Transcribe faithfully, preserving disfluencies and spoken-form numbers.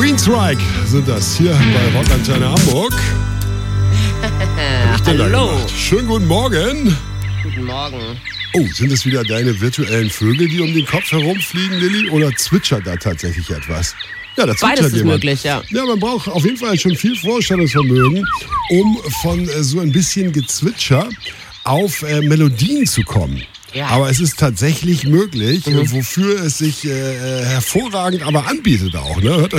Queensryche sind das hier bei Rockantenne Hamburg. Ich denn da Hallo. gemacht? Schönen guten Morgen. Guten Morgen. Oh, sind es wieder deine virtuellen Vögel, die um den Kopf herumfliegen, Lilly? Oder zwitschert da tatsächlich etwas? Ja, da zwitschert Beides ist jemand. möglich, ja. Ja, man braucht auf jeden Fall schon viel Vorstellungsvermögen, um von äh, so ein bisschen Gezwitscher auf äh, Melodien zu kommen. Ja. Aber es ist tatsächlich möglich, mhm. wofür es sich äh, hervorragend aber anbietet auch. Ne? Hört euch